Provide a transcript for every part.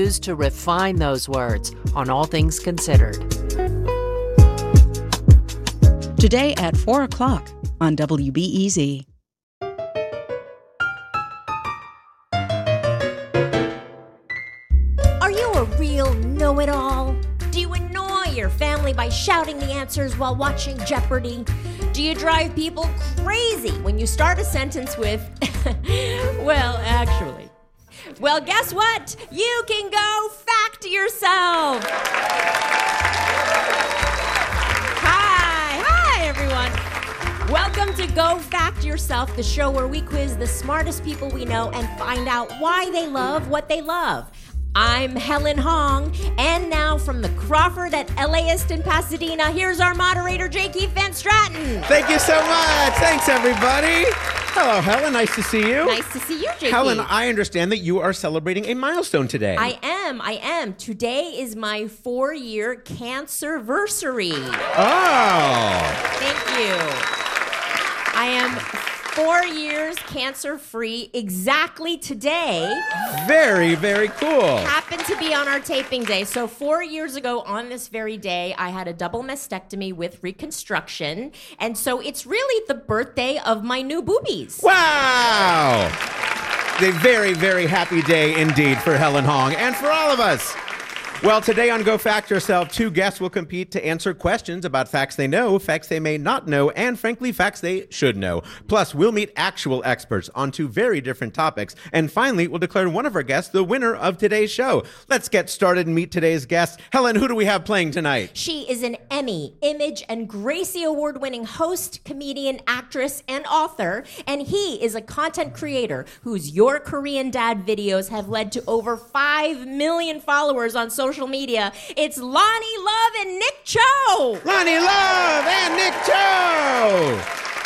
choose to refine those words on All Things Considered. Today at 4 o'clock on WBEZ. Are you a real know-it-all? Do you annoy your family by shouting the answers while watching Jeopardy? Do you drive people crazy when you start a sentence with, well, actually? Well, guess what? You can go fact yourself. Hi, everyone. Welcome to Go Fact Yourself, the show where we quiz the smartest people we know and find out why they love what they love. I'm Helen Hong, and now from the Crawford at LAist in Pasadena, here's our moderator, J. Keith Van Stratten. Thank you so much. Thanks, everybody. Hello, Helen. Nice to see you. Nice to see you, J. Helen, Keith. I understand that you are celebrating a milestone today. I am. Today is my 4-year cancer-versary. Oh. Thank you. I am 4 years cancer-free exactly today. Very, very cool. Happened to be on our taping day. So 4 years ago on this very day, I had a double mastectomy with reconstruction. And so it's really the birthday of my new boobies. Wow. A very, very happy day indeed for Helen Hong and for all of us. Well, today on Go Fact Yourself, 2 guests will compete to answer questions about facts they know, facts they may not know, and frankly, facts they should know. Plus, we'll meet actual experts on 2 very different topics. And finally, we'll declare one of our guests the winner of today's show. Let's get started and meet today's guest. Helen, who do we have playing tonight? She is an Emmy, Image, and Gracie Award-winning host, comedian, actress, and author. And he is a content creator whose Your Korean Dad videos have led to over 5 million followers on social media. It's Lonnie Love and Nick Cho. Lonnie Love and Nick Cho.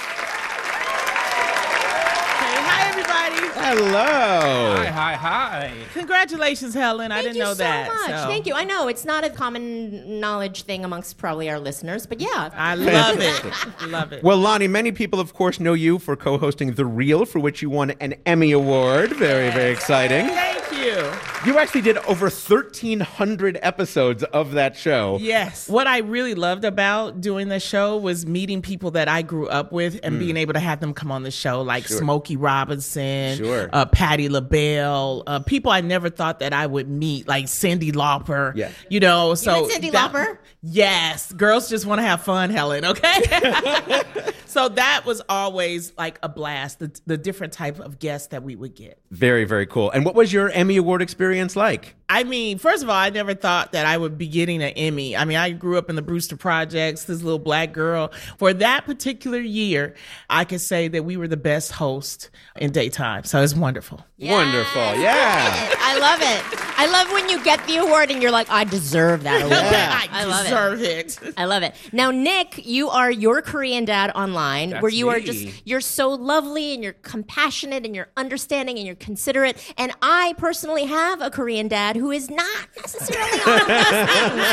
Hi, everybody. Hello. Hi. Congratulations, Helen. I didn't know that. Thank you so much. Thank you. I know it's not a common knowledge thing amongst probably our listeners, but yeah. I love it. Love it. Well, Lonnie, many people, of course, know you for co-hosting The Real, for which you won an Emmy Award. Very, very exciting. Thank you. You actually did over 1,300 episodes of that show. Yes. What I really loved about doing the show was meeting people that I grew up with and being able to have them come on the show, like Smokey Robinson, Patti LaBelle, people I never thought that I would meet, like Cyndi Lauper. Yeah. You know, so Cyndi Lauper? Yes. Girls just want to have fun, Helen, okay? So that was always like a blast, the different type of guests that we would get. Very, very cool. And what was your Emmy Award experience like? I mean, first of all, I never thought that I would be getting an Emmy. I mean, I grew up in the Brewster Projects, this little black girl. For that particular year, I could say that we were the best host in daytime. So it's wonderful. Yes. Wonderful. Yeah. I love it. I love when you get the award and you're like, I deserve that award. I deserve it. I love it. Now, Nick, you are Your Korean Dad online, That's where you are me. you're so lovely and you're compassionate and you're understanding and you're considerate. And I personally have a Korean dad who is not necessarily on those things.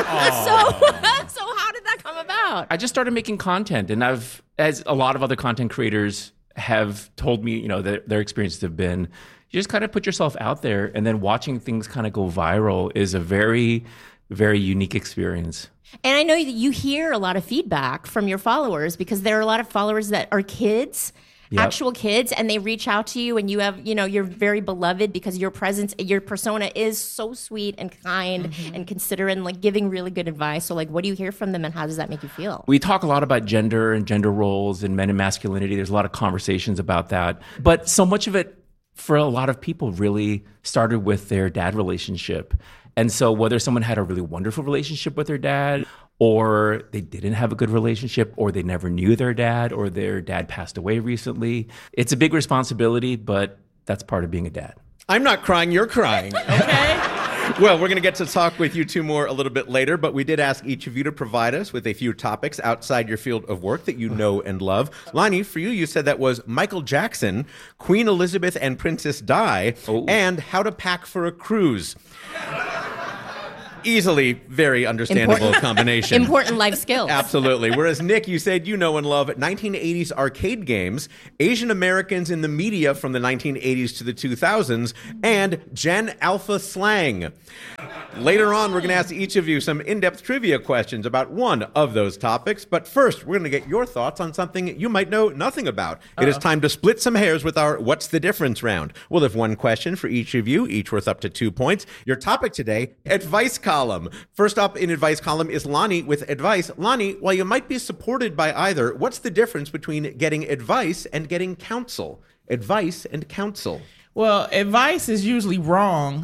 So how did that come about? I just started making content, and as a lot of other content creators have told me, their experiences have been, you just kind of put yourself out there, and then watching things kind of go viral is a very, very unique experience. And I know that you hear a lot of feedback from your followers because there are a lot of followers that are kids. Yep. Actual kids, and they reach out to you, and you have, you're very beloved because your presence, your persona is so sweet and kind and considerate and like giving really good advice. So like, what do you hear from them and how does that make you feel? We talk a lot about gender and gender roles and men and masculinity. There's a lot of conversations about that. But so much of it for a lot of people really started with their dad relationship. And so whether someone had a really wonderful relationship with their dad, or they didn't have a good relationship, or they never knew their dad, or their dad passed away recently, it's a big responsibility, but that's part of being a dad. I'm not crying, you're crying. Okay. Well, we're going to get to talk with you 2 more a little bit later, but we did ask each of you to provide us with a few topics outside your field of work that you know and love. Lonnie, for you said that was Michael Jackson, Queen Elizabeth and Princess Di, and how to pack for a cruise. Easily very understandable combination. Important life skills. Absolutely. Whereas, Nick, you said you know and love 1980s arcade games, Asian Americans in the media from the 1980s to the 2000s, and Gen Alpha slang. Later on, we're going to ask each of you some in-depth trivia questions about one of those topics. But first, we're going to get your thoughts on something you might know nothing about. It is time to split some hairs with our What's the Difference round. We'll have one question for each of you, each worth up to 2 points. Your topic today, advice column. First up in advice column is Lonnie with advice. Lonnie, while you might be supported by either, what's the difference between getting advice and getting counsel? Advice and counsel. Well, advice is usually wrong.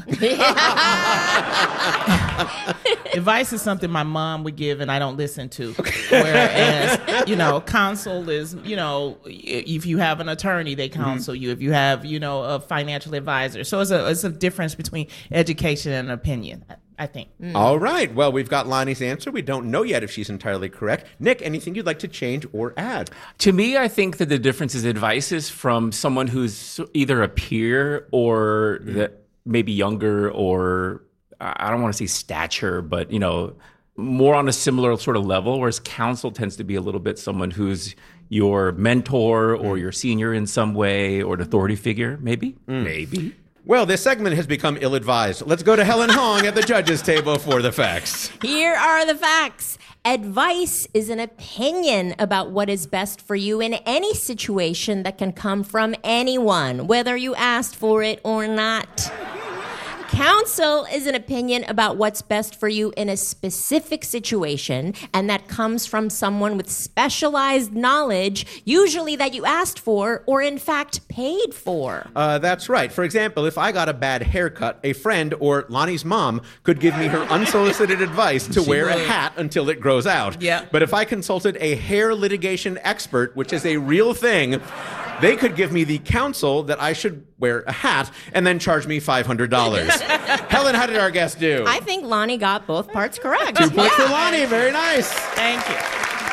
Advice is something my mom would give and I don't listen to. Whereas, counsel is, if you have an attorney, they counsel you. If you have, a financial advisor. So it's a difference between education and opinion, I think. All right. Well, we've got Lonnie's answer. We don't know yet if she's entirely correct. Nick, anything you'd like to change or add? To me, I think that the difference is advice is from someone who's either a peer or that maybe younger, or I don't want to say stature, but, more on a similar sort of level, whereas counsel tends to be a little bit someone who's your mentor or your senior in some way, or an authority figure, maybe. Maybe. Well, this segment has become ill-advised. Let's go to Helen Hong at the judges' table for the facts. Here are the facts. Advice is an opinion about what is best for you in any situation that can come from anyone, whether you asked for it or not. Counsel is an opinion about what's best for you in a specific situation, and that comes from someone with specialized knowledge, usually that you asked for or in fact paid for. That's right. For example, if I got a bad haircut, a friend or Lonnie's mom could give me her unsolicited advice to wear a hat until it grows out. Yeah. But if I consulted a hair litigation expert, which is a real thing, they could give me the counsel that I should wear a hat and then charge me $500. Helen, how did our guest do? I think Lonnie got both parts correct. 2 points for Lonnie. Very nice. Thank you.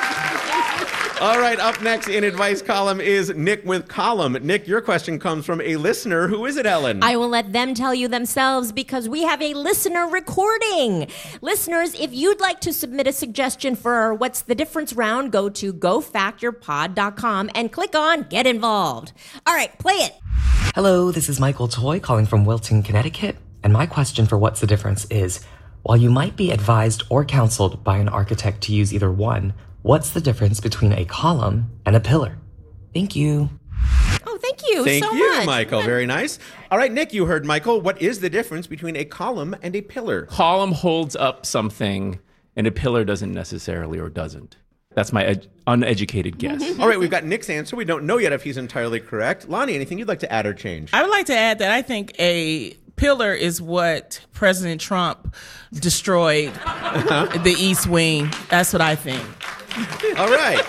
All right, up next in advice column is Nick with column. Nick, your question comes from a listener. Who is it, Ellen? I will let them tell you themselves because we have a listener recording. Listeners, if you'd like to submit a suggestion for our What's the Difference round, go to gofactyourpod.com and click on Get Involved. All right, play it. Hello, this is Michael Toy calling from Wilton, Connecticut. And my question for What's the Difference is, while you might be advised or counseled by an architect to use either one, what's the difference between a column and a pillar? Thank you. Oh, thank you Thank so you, much. Michael. Very nice. All right, Nick, you heard Michael. What is the difference between a column and a pillar? Column holds up something, and a pillar doesn't necessarily, or doesn't. That's my uneducated guess. All right, we've got Nick's answer. We don't know yet if he's entirely correct. Lonnie, anything you'd like to add or change? I would like to add that I think a pillar is what President Trump destroyed, the East Wing. That's what I think. All right.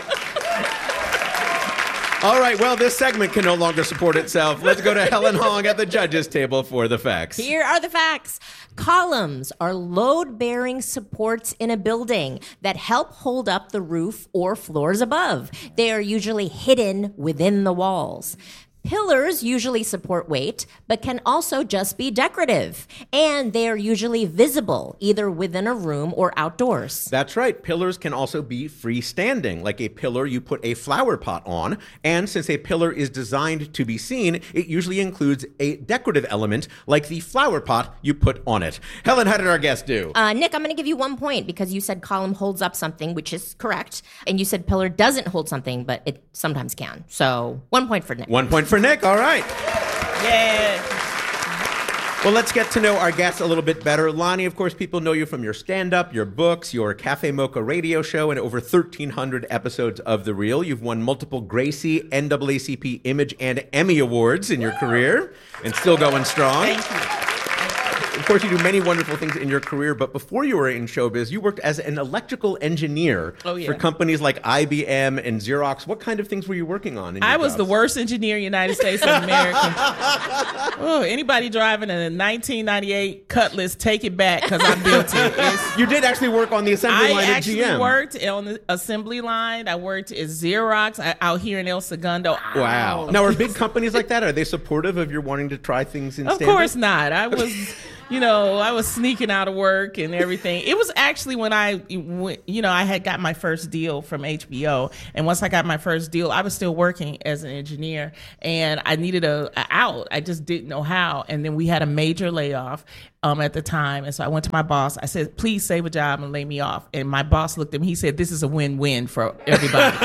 All right, well, this segment can no longer support itself. Let's go to Helen Hong at the judges' table for the facts. Here are the facts. Columns are load-bearing supports in a building that help hold up the roof or floors above. They are usually hidden within the walls. Pillars usually support weight, but can also just be decorative. And they are usually visible, either within a room or outdoors. That's right. Pillars can also be freestanding, like a pillar you put a flower pot on. And since a pillar is designed to be seen, it usually includes a decorative element, like the flower pot you put on it. Helen, how did our guest do? Nick, I'm going to give you 1 point because you said column holds up something, which is correct. And you said pillar doesn't hold something, but it sometimes can. So 1 point for Nick. 1 point for Nick. All right. Yeah. Well, let's get to know our guests a little bit better. Lonnie, of course, people know you from your stand-up, your books, your Cafe Mocha radio show, and over 1,300 episodes of The Real. You've won multiple Gracie, NAACP Image, and Emmy Awards in your career, and still going strong. Thank you. Of course, you do many wonderful things in your career, but before you were in showbiz, you worked as an electrical engineer for companies like IBM and Xerox. What kind of things were you working on? I was the worst engineer in the United States of America. Anybody driving a 1998 Cutlass, take it back because I built it. You did actually work on the assembly line at GM. I actually worked on the assembly line. I worked at Xerox out here in El Segundo. Wow. Now, are big companies like that, are they supportive of your wanting to try things in stand-up? Of course not. I was... I was sneaking out of work and everything. It was actually when I had got my first deal from HBO. And once I got my first deal, I was still working as an engineer and I needed a out. I just didn't know how. And then we had a major layoff at the time. And so I went to my boss. I said, please save a job and lay me off. And my boss looked at me. He said, this is a win-win for everybody.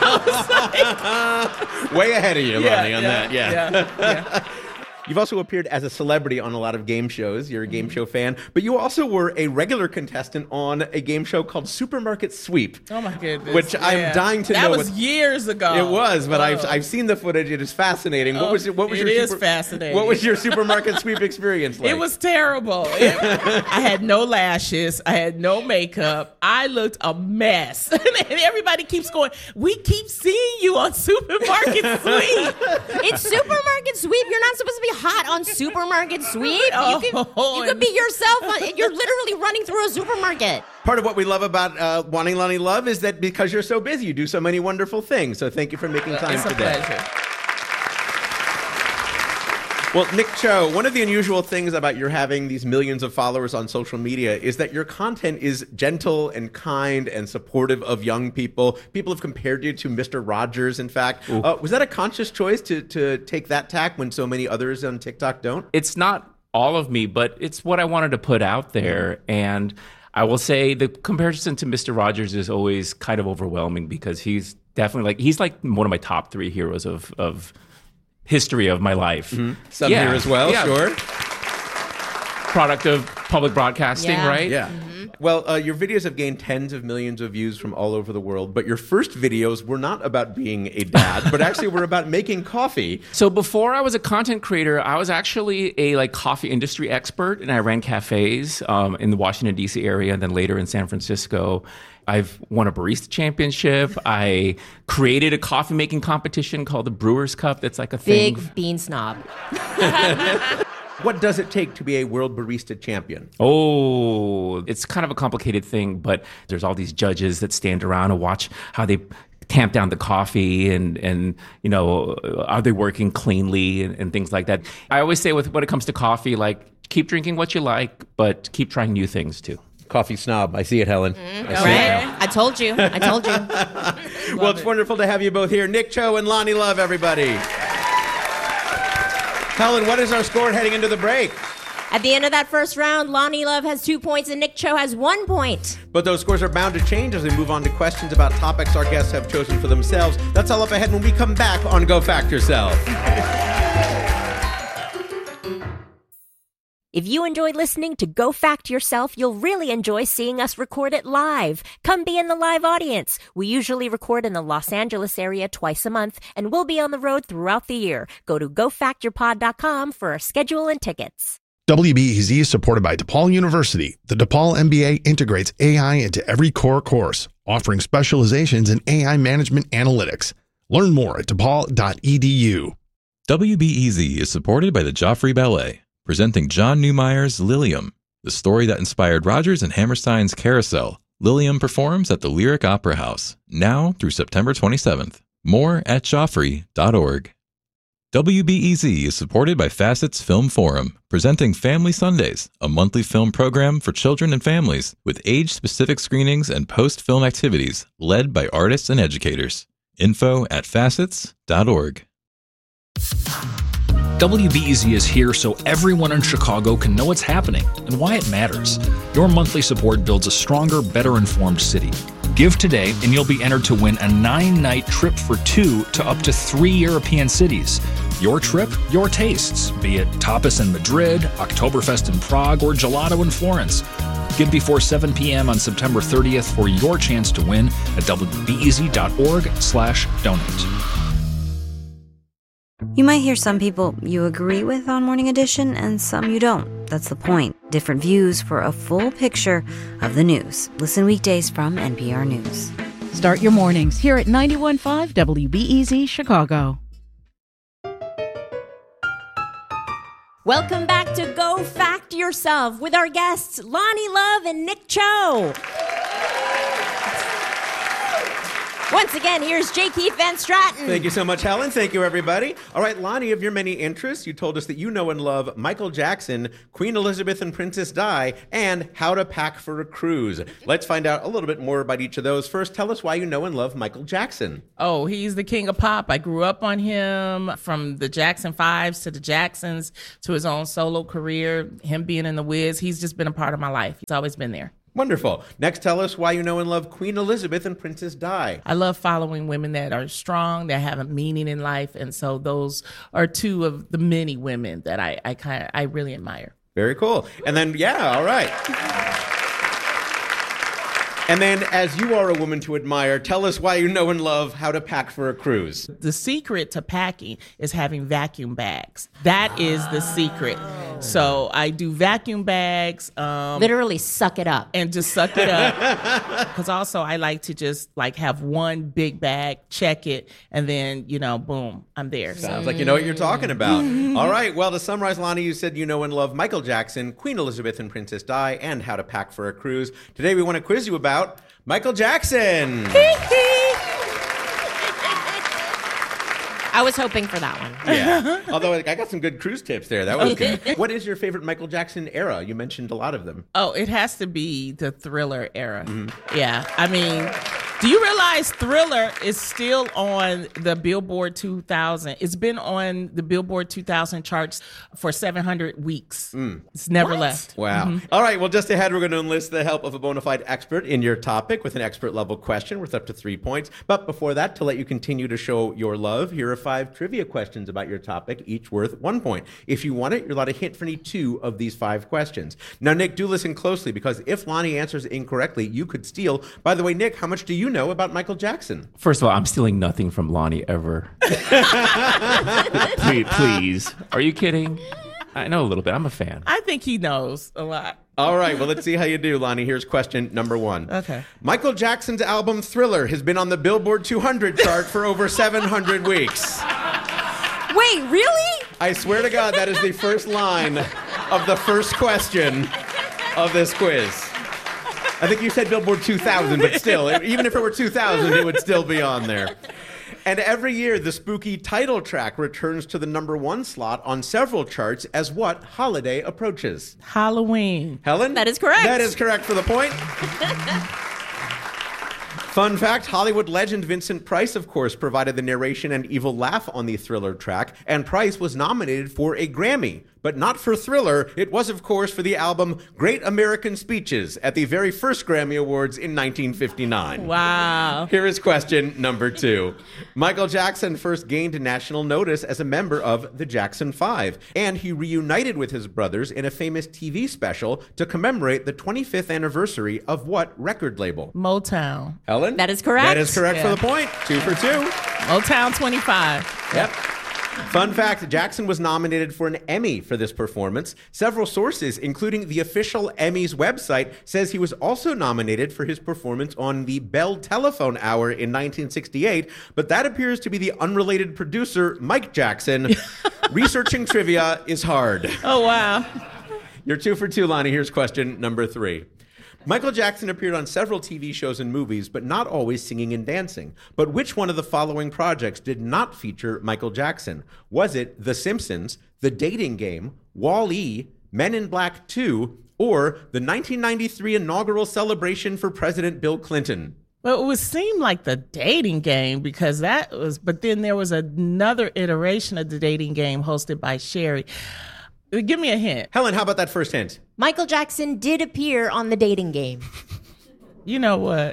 Way ahead of you, Lonnie, on that. Yeah. You've also appeared as a celebrity on a lot of game shows. You're a game show fan. But you also were a regular contestant on a game show called Supermarket Sweep. Oh, my goodness. Which I'm dying to know. That was years ago. It was, but I've seen the footage. It is fascinating. What was fascinating. What was your Supermarket Sweep experience like? It was terrible. I had no lashes. I had no makeup. I looked a mess. And everybody keeps going, we keep seeing you on Supermarket Sweep. It's Supermarket Sweep. You're not supposed to be hot on Supermarket Sweep. You could be yourself. You're literally running through a supermarket. Part of what we love about Wanting Lonnie Love is that because you're so busy, you do so many wonderful things. So thank you for making time today. It's a pleasure. Well, Nick Cho, one of the unusual things about your having these millions of followers on social media is that your content is gentle and kind and supportive of young people. People have compared you to Mr. Rogers, in fact. Was that a conscious choice to take that tack when so many others on TikTok don't? It's not all of me, but it's what I wanted to put out there. And I will say the comparison to Mr. Rogers is always kind of overwhelming because he's definitely he's like one of my top 3 heroes of history of my life. Mm-hmm. Some here as well, sure. Product of public broadcasting, right? Yeah. Mm-hmm. Well, your videos have gained tens of millions of views from all over the world, but your first videos were not about being a dad, but actually were about making coffee. So before I was a content creator, I was actually a coffee industry expert, and I ran cafes in the Washington, D.C. area, and then later in San Francisco. I've won a barista championship. I created a coffee making competition called the Brewers Cup. That's like a thing. Big bean snob. What does it take to be a world barista champion? Oh, it's kind of a complicated thing, but there's all these judges that stand around and watch how they tamp down the coffee and are they working cleanly and things like that. I always say when it comes to coffee, keep drinking what you like, but keep trying new things too. Coffee snob. I see it, Helen. I told you. Well, it's wonderful to have you both here. Nick Cho and Lonnie Love, everybody. Helen, what is our score heading into the break? At the end of that first round, Lonnie Love has 2 points and Nick Cho has 1 point. But those scores are bound to change as we move on to questions about topics our guests have chosen for themselves. That's all up ahead when we come back on Go Fact Yourself. If you enjoyed listening to Go Fact Yourself, you'll really enjoy seeing us record it live. Come be in the live audience. We usually record in the Los Angeles area twice a month, and we'll be on the road throughout the year. Go to gofactyourpod.com for our schedule and tickets. WBEZ is supported by DePaul University. The DePaul MBA integrates AI into every core course, offering specializations in AI management analytics. Learn more at DePaul.edu. WBEZ is supported by the Joffrey Ballet, presenting John Neumeier's Lilium, the story that inspired Rodgers and Hammerstein's Carousel. Lilium performs at the Lyric Opera House, now through September 27th. More at joffrey.org. WBEZ is supported by Facet's Film Forum, presenting Family Sundays, a monthly film program for children and families with age-specific screenings and post-film activities led by artists and educators. Info at facets.org. WBEZ is here so everyone in Chicago can know what's happening and why it matters. Your monthly support builds a stronger, better informed city. Give today and you'll be entered to win a 9-night trip for 2 to up to 3 European cities. Your trip, your tastes, be it tapas in Madrid, Oktoberfest in Prague, or gelato in Florence. Give before 7 p.m. on September 30th for your chance to win at wbez.org/donate. You might hear some people you agree with on Morning Edition and some you don't. That's the point. Different views for a full picture of the news. Listen weekdays from NPR News. Start your mornings here at 91.5 WBEZ Chicago. Welcome back to Go Fact Yourself with our guests, Lonnie Love and Nick Cho. Once again, here's J. Keith Van Straten. Thank you so much, Helen. Thank you, everybody. All right, Lonnie, of your many interests, you told us that you know and love Michael Jackson, Queen Elizabeth and Princess Di, and How to Pack for a Cruise. Let's find out a little bit more about each of those. First, tell us why you know and love Michael Jackson. Oh, he's the king of pop. I grew up on him, from the Jackson 5s to the Jacksons to his own solo career, him being in The Wiz. He's just been a part of my life. He's always been there. Wonderful. Next, tell us why you know and love Queen Elizabeth and Princess Di. I love following women that are strong, that have a meaning in life, and so those are two of the many women that I really admire. Very cool. And then, all right. And then, as you are a woman to admire, tell us why you know and love How to Pack for a Cruise. The secret to packing is having vacuum bags. That is the secret. So I do vacuum bags. Literally suck it up. And just suck it up. Because also I like to just have one big bag, check it, and then, boom, I'm there. Sounds like you know what you're talking about. All right. Well, to summarize, Lonnie, you said you know and love Michael Jackson, Queen Elizabeth and Princess Di, and How to Pack for a Cruise. Today we want to quiz you about Michael Jackson. I was hoping for that one. Yeah. Although I got some good cruise tips there. That was good. What is your favorite Michael Jackson era? You mentioned a lot of them. Oh, it has to be the Thriller era. Mm-hmm. Yeah. I mean, do you realize Thriller is still on the Billboard 2000? It's been on the Billboard 2000 charts for 700 weeks. It's never left. Wow. Mm-hmm. All right. Well, just ahead, we're going to enlist the help of a bona fide expert in your topic with an expert level question worth up to 3 points. But before that, to let you continue to show your love, here are 5 trivia questions about your topic, each worth 1 point. If you want it, you're allowed a hint for any 2 of these 5 questions. Now, Nick, do listen closely, because if Lonnie answers incorrectly, you could steal. By the way, Nick, how much do you know about Michael Jackson? First of all, I'm stealing nothing from Lonnie ever. Please. Are you kidding? I know a little bit. I'm a fan. I think he knows a lot. All right. Well, let's see how you do, Lonnie. Here's question number 1. Okay. Michael Jackson's album Thriller has been on the Billboard 200 chart for over 700 weeks. Wait, really? I swear to God, that is the first line of the first question of this quiz. I think you said Billboard 2000, but still, even if it were 2000, it would still be on there. And every year, the spooky title track returns to the number 1 slot on several charts as what holiday approaches? Halloween. Helen? That is correct. That is correct for the point. Fun fact, Hollywood legend Vincent Price, of course, provided the narration and evil laugh on the Thriller track, and Price was nominated for a Grammy. But not for Thriller. It was, of course, for the album Great American Speeches at the very first Grammy Awards in 1959. Wow. Here is question number 2. Michael Jackson first gained national notice as a member of the Jackson 5, and he reunited with his brothers in a famous TV special to commemorate the 25th anniversary of what record label? Motown. Helen? That is correct. That is correct for the point. 2 for 2. Motown 25. Yep. Fun fact, Jackson was nominated for an Emmy for this performance. Several sources, including the official Emmys website, says he was also nominated for his performance on the Bell Telephone Hour in 1968, but that appears to be the unrelated producer, Mike Jackson. Researching trivia is hard. Oh, wow. You're 2 for 2, Lonnie. Here's question number 3. Michael Jackson appeared on several TV shows and movies, but not always singing and dancing. But which one of the following projects did not feature Michael Jackson? Was it The Simpsons, The Dating Game, Wall-E, Men in Black 2, or the 1993 inaugural celebration for President Bill Clinton? Well, it would seem like The Dating Game, because but then there was another iteration of The Dating Game hosted by Sherry. Give me a hint. Helen, how about that first hint? Michael Jackson did appear on The Dating Game. You know what?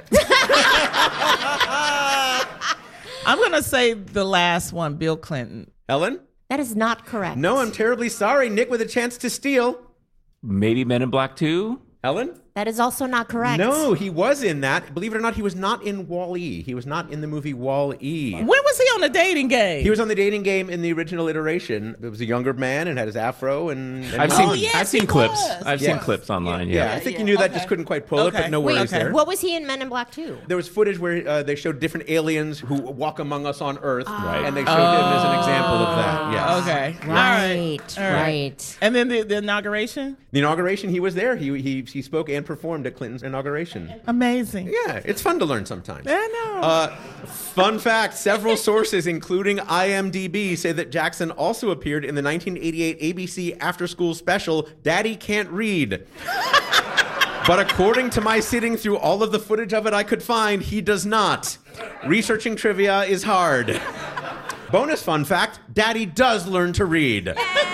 I'm going to say the last one, Bill Clinton. Helen? That is not correct. No, I'm terribly sorry. Nick with a chance to steal. Maybe Men in Black 2? Helen? That is also not correct. No, he was in that. Believe it or not, he was not in Wall-E. He was not in the movie Wall-E. When was he on The Dating Game? He was on The Dating Game in the original iteration. It was a younger man and had his afro and I've seen clips. I've seen clips online. Yeah, I think you knew that, just couldn't quite pull it, but no worries there. What was he in Men in Black 2? There was footage where they showed different aliens who walk among us on Earth, and they showed him as an example of that. Yes. Okay. Right. And then the inauguration? The inauguration, he was there. He spoke and performed at Clinton's inauguration. Amazing. Yeah, it's fun to learn sometimes. I know. Fun fact, several sources, including IMDb, say that Jackson also appeared in the 1988 ABC after-school special, Daddy Can't Read. But according to my sitting through all of the footage of it I could find, he does not. Researching trivia is hard. Bonus fun fact, Daddy does learn to read.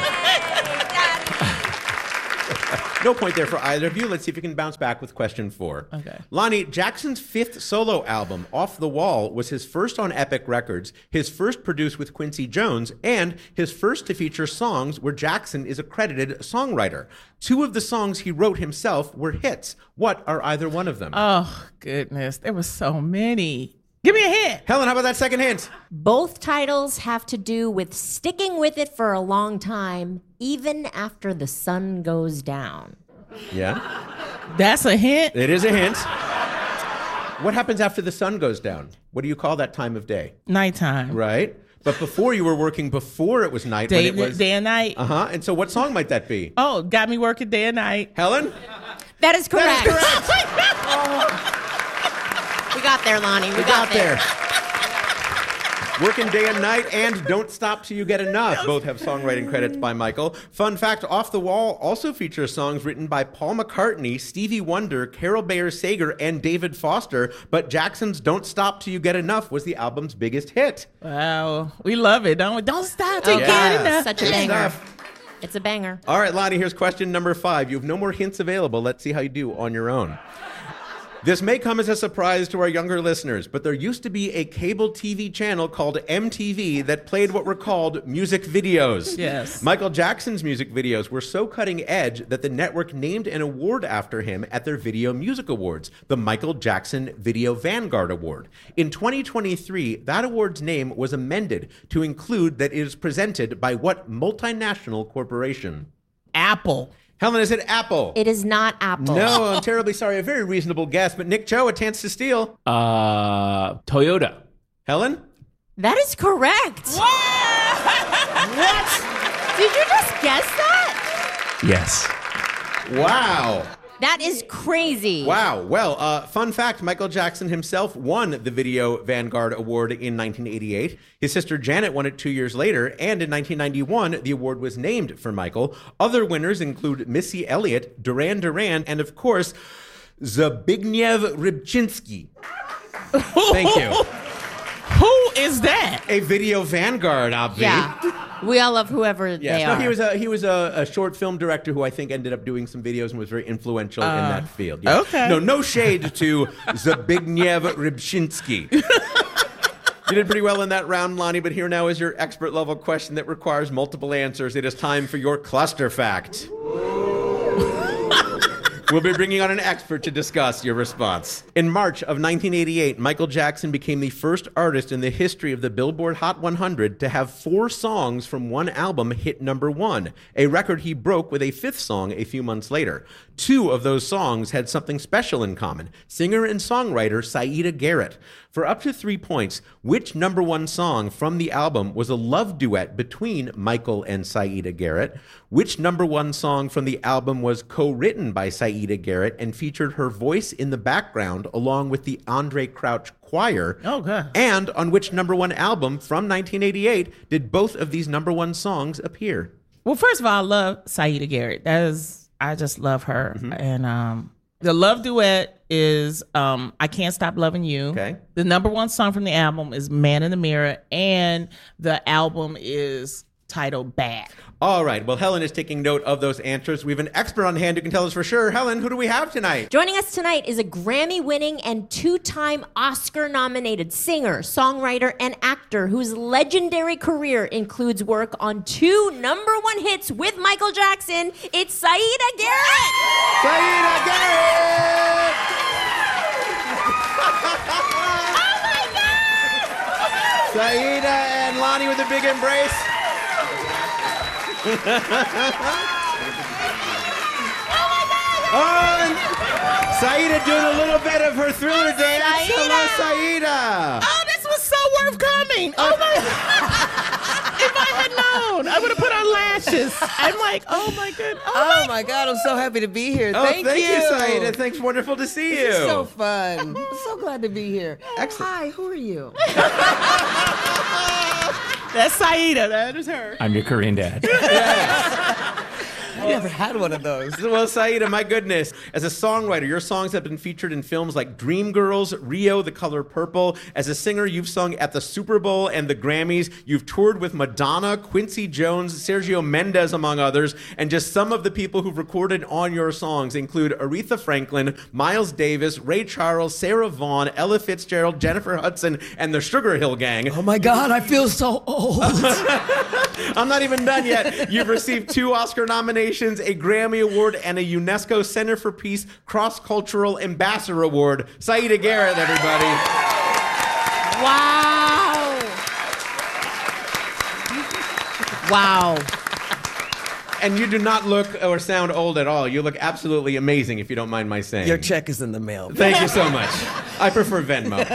No point there for either of you. Let's see if you can bounce back with question 4. Okay. Lonnie, Jackson's 5th solo album, Off the Wall, was his first on Epic Records, his first produced with Quincy Jones, and his first to feature songs where Jackson is a credited songwriter. 2 of the songs he wrote himself were hits. What are either one of them? Oh, goodness. There were so many. Give me a hint. Helen, how about that second hint? Both titles have to do with sticking with it for a long time, even after the sun goes down. Yeah? That's a hint? It is a hint. What happens after the sun goes down? What do you call that time of day? Nighttime. Right. But before you were working before it was night. Day, when it was... day and night. Uh-huh. And so what song might that be? Oh, got me working day and night. Helen? That is correct. That is correct. We got there, Lonnie. We got there. Working Day and Night and Don't Stop Till You Get Enough both have songwriting credits by Michael. Fun fact, Off the Wall also features songs written by Paul McCartney, Stevie Wonder, Carol Bayer Sager, and David Foster, but Jackson's Don't Stop Till You Get Enough was the album's biggest hit. Wow. We love it, don't we? Don't stop till you get enough. Such a banger. It's a banger. All right, Lonnie, here's question number 5. You have no more hints available. Let's see how you do on your own. This may come as a surprise to our younger listeners, but there used to be a cable TV channel called MTV that played what were called music videos. Yes. Michael Jackson's music videos were so cutting edge that the network named an award after him at their Video Music Awards, the Michael Jackson Video Vanguard Award. In 2023, that award's name was amended to include that it is presented by what multinational corporation? Apple. Helen, is it Apple? It is not Apple. No, I'm terribly sorry. A very reasonable guess, but Nick Cho, a chance to steal. Toyota. Helen? That is correct. What? Did you just guess that? Yes. Wow. That is crazy. Wow. Well, fun fact, Michael Jackson himself won the Video Vanguard Award in 1988. His sister Janet won it 2 years later, and in 1991, the award was named for Michael. Other winners include Missy Elliott, Duran Duran, and of course, Zbigniew Rybczynski. Thank you. Who is that? A Video Vanguard, obviously. Yeah. We all love whoever they are. He was a short film director who I think ended up doing some videos and was very influential in that field. Yeah. Okay. No shade to Zbigniew Rybczynski. You did pretty well in that round, Lonnie, but here now is your expert level question that requires multiple answers. It is time for your cluster fact. We'll be bringing on an expert to discuss your response. In March of 1988, Michael Jackson became the first artist in the history of the Billboard Hot 100 to have 4 songs from one album hit number 1, a record he broke with a 5th song a few months later. 2 of those songs had something special in common: singer and songwriter Saida Garrett. For up to 3 points, which number 1 song from the album was a love duet between Michael and Saida Garrett? Which number 1 song from the album was co-written by Saida Garrett and featured her voice in the background along with the Andre Crouch Choir? Oh, God. And on which number 1 album from 1988 did both of these number 1 songs appear? Well, first of all, I love Saida Garrett. I just love her. Mm-hmm. And the love duet is I Can't Stop Loving You. Okay. The number 1 song from the album is Man in the Mirror, and the album is titled Bad. All right. Well, Helen is taking note of those answers. We have an expert on hand who can tell us for sure. Helen, who do we have tonight? Joining us tonight is a Grammy-winning and 2-time Oscar-nominated singer, songwriter, and actor whose legendary career includes work on 2 number 1 hits with Michael Jackson. It's Saida Garrett! Saida Garrett! Oh, my God! Saida and Lonnie with a big embrace. And Saida doing a little bit of her Thriller dance. Saida. Hello, Saida. Oh, this was so swerve coming. Oh my If I had known, I would have put on lashes. I'm like, oh my goodness. Oh my God, I'm so happy to be here. Thank you, Saida. Thanks, wonderful to see you. This is so fun. I'm so glad to be here. Excellent. Hi, who are you? That's Saida. That is her. I'm your Korean dad. I never had one of those. Well, Saida, my goodness. As a songwriter, your songs have been featured in films like Dreamgirls, Rio, The Color Purple. As a singer, you've sung at the Super Bowl and the Grammys. You've toured with Madonna, Quincy Jones, Sergio Mendes, among others. And just some of the people who've recorded on your songs include Aretha Franklin, Miles Davis, Ray Charles, Sarah Vaughan, Ella Fitzgerald, Jennifer Hudson, and the Sugar Hill Gang. Oh my God, I feel so old. I'm not even done yet. You've received 2 Oscar nominations, a Grammy Award, and a UNESCO Center for Peace Cross-Cultural Ambassador Award. Saida Garrett, everybody. Wow. Wow. And you do not look or sound old at all. You look absolutely amazing, if you don't mind my saying. Your check is in the mail. Thank you so much. I prefer Venmo.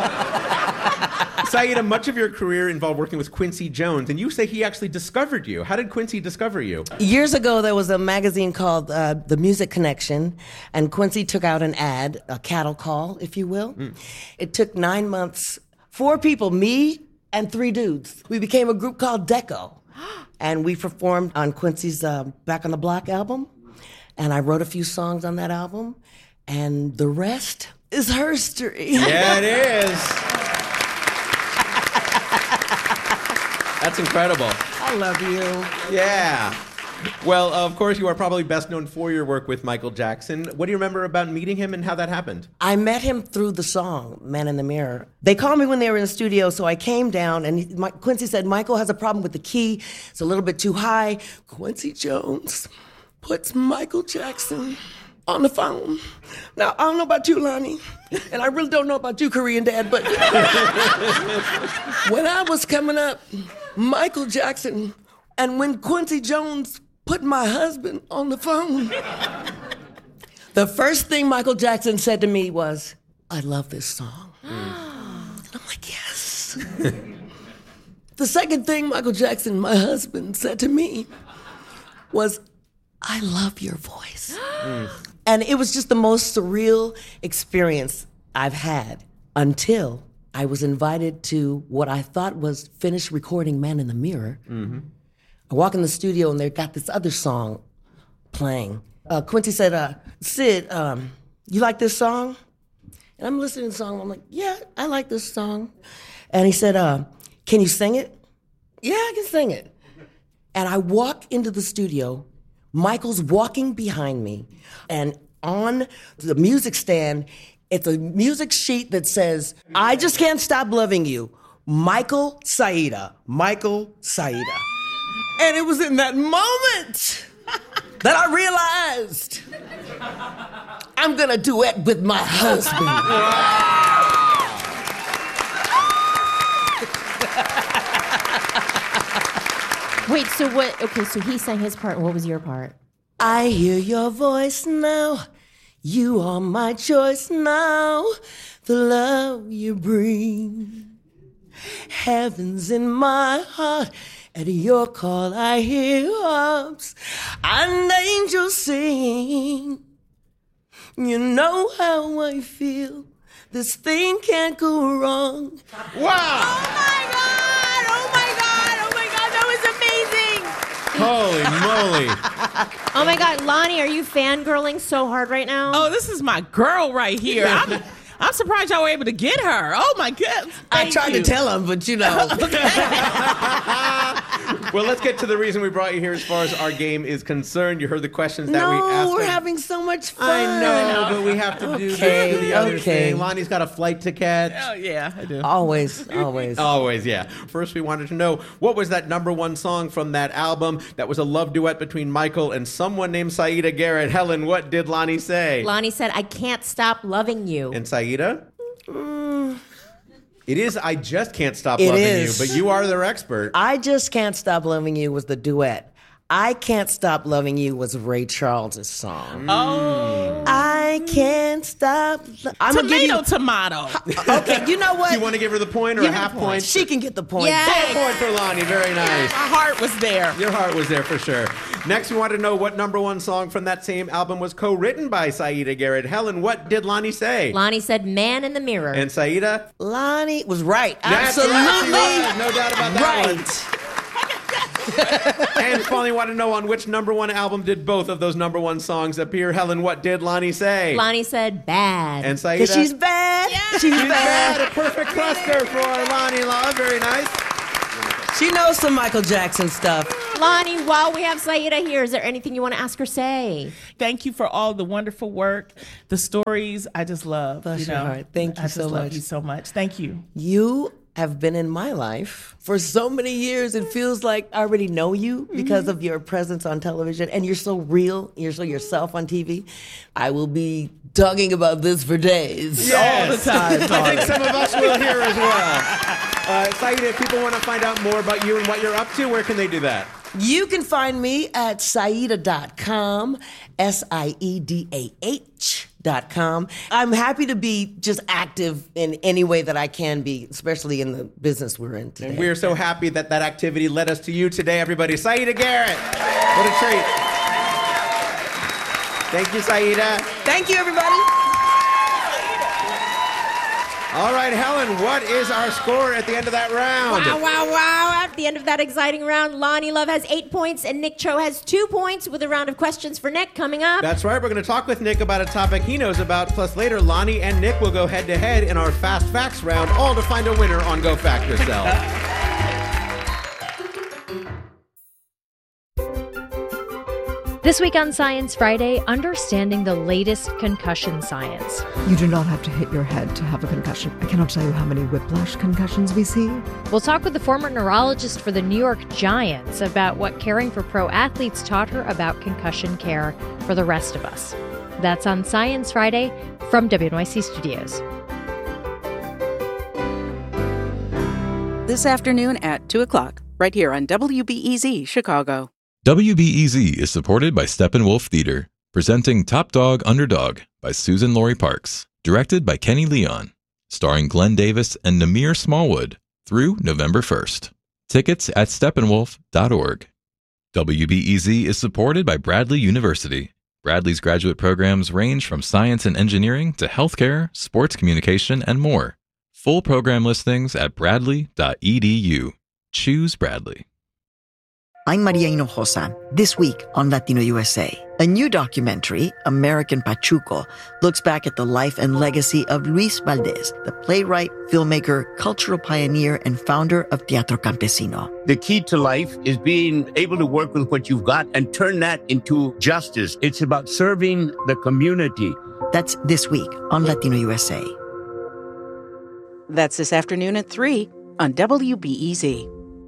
Saida, much of your career involved working with Quincy Jones, and you say he actually discovered you. How did Quincy discover you? Years ago, there was a magazine called The Music Connection, and Quincy took out an ad, a cattle call, if you will. It took 9 months, 4 people, me and 3 dudes. We became a group called Deco, and we performed on Quincy's Back on the Block album, and I wrote a few songs on that album, and the rest is herstory. Yeah, it is. That's incredible. I love you. Yeah. Well, of course, you are probably best known for your work with Michael Jackson. What do you remember about meeting him and how that happened? I met him through the song, Man in the Mirror. They called me when they were in the studio, so I came down, and Quincy said, Michael has a problem with the key. It's a little bit too high. Quincy Jones puts Michael Jackson on the phone. Now, I don't know about you, Lonnie, and I really don't know about you, Korean Dad, but when I was coming up, Michael Jackson, and when Quincy Jones put my husband on the phone, the first thing Michael Jackson said to me was, I love this song. And I'm like, yes. The second thing Michael Jackson, my husband, said to me was, I love your voice. And it was just the most surreal experience I've had until I was invited to what I thought was finished recording Man in the Mirror. I walk in the studio and they got this other song playing. Quincy said, Sid, you like this song? And I'm listening to the song. I'm like, yeah, I like this song. And he said, can you sing it? Yeah, I can sing it. And I walk into the studio. Michael's walking behind me. And on the music stand, it's a music sheet that says, I just can't stop loving you. Michael Saida. Michael Saida. And it was in that moment that I realized I'm gonna duet with my husband. Wait, so what? Okay, so he sang his part. What was your part? I hear your voice now. You are my choice now. The love you bring. Heaven's in my heart. At your call I hear harps and angels sing. You know how I feel. This thing can't go wrong. Wow! Oh my God! Oh my God! Oh my God! That was amazing! Holy moly! Oh my God, Lonnie, are you fangirling so hard right now? Oh, this is my girl right here. I'm surprised y'all were able to get her. Oh my goodness. I tried to tell him, but you know. Well, let's get to the reason we brought you here as far as our game is concerned. You heard the questions that we asked. No, we're having so much fun. I know, but we have to do the other thing. Lonnie's got a flight to catch. Oh, yeah, I do. Always. Always, yeah. First, we wanted to know, what was that #1 song from that album that was a love duet between Michael and someone named Saida Garrett? Helen, what did Lonnie say? Lonnie said, I can't stop loving you. And Saida? It is I Just Can't Stop Loving You, but you are their expert. I Just Can't Stop Loving You was the duet. I Can't Stop Loving You was Ray Charles' song. Oh. I I can't stop. I'm gonna give you tomato. Okay, you know what? Do you want to give her the point or a half point? She can get the point. Yeah. Half point for Lonnie. Very nice. My heart was there. Your heart was there for sure. Next, we want to know what number one song from that same album was co-written by Saida Garrett. Helen, what did Lonnie say? Lonnie said Man in the Mirror. And Saida? Lonnie was right. That's Absolutely. right. No doubt about that one. Right. And finally, want to know on which number one album did both of those number one songs appear. Helen, what did Lonnie say? Lonnie said Bad. And Saida? She's bad. Yeah. She's She's bad. bad. A perfect cluster for Lonnie Love. Very nice. She knows some Michael Jackson stuff. Lonnie, while we have Saida here, is there anything you want to ask or say? Thank you for all the wonderful work, the stories. I just love. Bless your heart. Thank you I so just love much. you so much. Thank you. You have been in my life for so many years. It feels like I already know you because of your presence on television, and you're so real. You're so yourself on TV. I will be talking about this for days. Yes. All the time. I think some of us will here as well. Saida, if people want to find out more about you and what you're up to, where can they do that? You can find me at Saida.com, SIEDAH.com. I'm happy to be just active in any way that I can be, especially in the business we're in today. And we're so happy that that activity led us to you today, everybody. Saida Garrett. What a treat. Thank you, Saida. Thank you, everybody. All right, Helen, what is our score at the end of that round? Wow. At the end of that exciting round, Lonnie Love has 8 points and Nick Cho has 2 points with a round of questions for Nick coming up. That's right. We're going to talk with Nick about a topic he knows about. Plus, later, Lonnie and Nick will go head-to-head in our Fast Facts round, all to find a winner on Go Fact Yourself. This week on Science Friday, understanding the latest concussion science. You do not have to hit your head to have a concussion. I cannot tell you how many whiplash concussions we see. We'll talk with the former neurologist for the New York Giants about what caring for pro athletes taught her about concussion care for the rest of us. That's on Science Friday from WNYC Studios. This afternoon at 2 o'clock, right here on WBEZ Chicago. WBEZ is supported by Steppenwolf Theater, presenting Top Dog Underdog by Susan Laurie Parks, directed by Kenny Leon, starring Glenn Davis and Namir Smallwood through November 1st. Tickets at steppenwolf.org. WBEZ is supported by Bradley University. Bradley's graduate programs range from science and engineering to healthcare, sports communication, and more. Full program listings at bradley.edu. Choose Bradley. I'm Maria Hinojosa. This week on Latino USA, a new documentary, American Pachuco, looks back at the life and legacy of Luis Valdez, the playwright, filmmaker, cultural pioneer, and founder of Teatro Campesino. The key to life is being able to work with what you've got and turn that into justice. It's about serving the community. That's this week on Latino USA. That's this afternoon at 3 on WBEZ.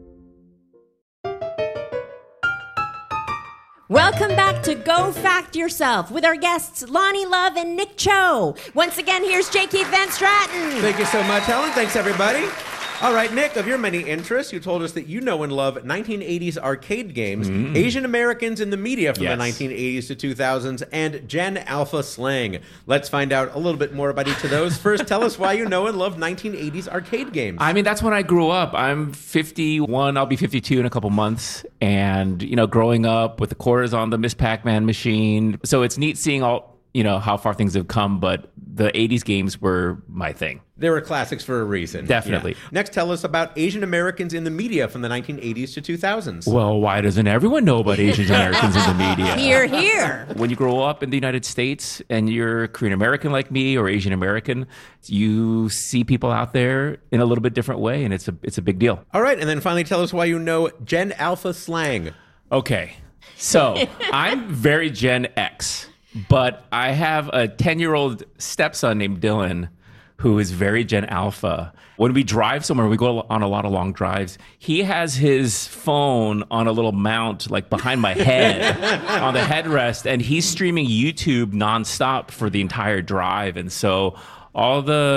Welcome back to Go Fact Yourself with our guests Lonnie Love and Nick Cho. Once again, here's J. Keith Van Stratton. Thank you so much, Helen. Thanks, everybody. All right, Nick, of your many interests, you told us that you know and love 1980s arcade games, Asian Americans in the media from the 1980s to 2000s, and Gen Alpha slang. Let's find out a little bit more about each of those. First, tell us why you know and love 1980s arcade games. I mean, that's when I grew up. I'm 51. I'll be 52 in a couple months. And, you know, growing up with the quarters on the Miss Pac-Man machine. So it's neat seeing all, you know, how far things have come. But the 80s games were my thing. They were classics for a reason. Definitely. Yeah. Next, tell us about Asian Americans in the media from the 1980s to 2000s. Well, why doesn't everyone know about Asian Americans in the media? Hear, hear. When you grow up in the United States and you're Korean American like me or Asian American, you see people out there in a little bit different way, and it's a big deal. All right, and then finally tell us why you know Gen Alpha slang. Okay, so I'm very Gen X, but I have a 10-year-old stepson named Dylan who is very Gen Alpha. When we drive somewhere, we go on a lot of long drives, he has his phone on a little mount, like behind my head, on the headrest, and he's streaming YouTube nonstop for the entire drive. And so all the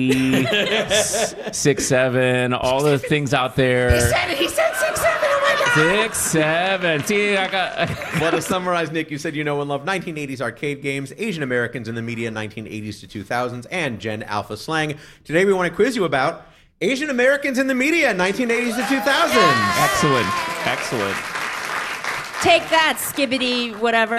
Skibbity, 6-7, all the things out there. He said 6-7, oh my God! 6, 7. See, I got. Well, to summarize, Nick, you said you know and love 1980s arcade games, Asian Americans in the media 1980s to 2000s, and Gen Alpha slang. Today we want to quiz you about Asian Americans in the media 1980s to 2000s. Excellent. Take that, skibbity whatever.